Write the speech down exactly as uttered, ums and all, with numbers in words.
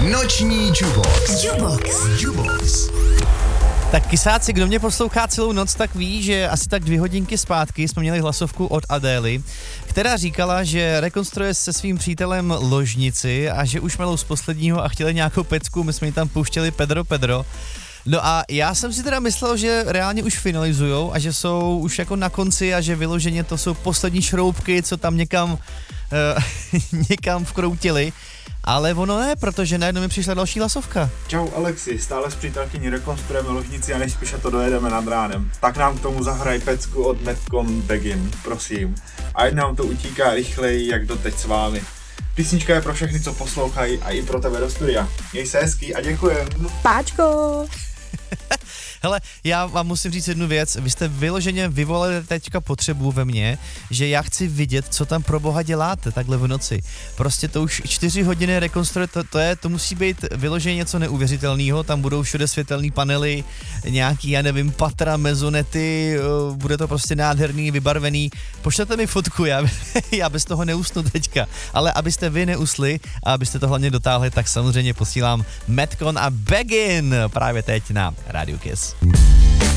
Noční Jubox. Jubox. Jubox. Tak kysáci, kdo mě poslouchá celou noc, tak ví, že asi tak dvě hodinky zpátky jsme měli hlasovku od Adély, která říkala, že rekonstruuje se svým přítelem ložnici a že už melou z posledního a chtěli nějakou pecku, my jsme jí tam pouštěli Pedro Pedro. No a já jsem si teda myslel, že reálně už finalizujou a že jsou už jako na konci a že vyloženě to jsou poslední šroubky, co tam někam, uh, někam vkroutili. Ale ono ne, protože najednou mi přišla další hlasovka. Čau Alexi, stále s přítelkyní rekonstruujeme ložnici a nejspíše to dojedeme nad ránem. Tak nám k tomu zahraj pecku od Metcon Begin, prosím. A ať nám to utíká rychleji, jak doteď s vámi. Písnička je pro všechny, co poslouchají a i pro tebe do studia. Měj se hezký a děkujem. Páčko! Hele, já vám musím říct jednu věc, vy jste vyloženě vyvolali teďka potřebu ve mně, že já chci vidět, co tam pro boha děláte takhle v noci. Prostě to už čtyři hodiny rekonstruuje, to, to, je, to musí být vyloženě něco neuvěřitelného, tam budou všude světelné panely, nějaký, já nevím, patra, mezonety, bude to prostě nádherný, vybarvený. Pošlete mi fotku, já, já bez toho neusnu teďka, ale abyste vy neusli a abyste to hlavně dotáhli, tak samozřejmě posílám Metcon a Begin právě teď na Radio Kiss.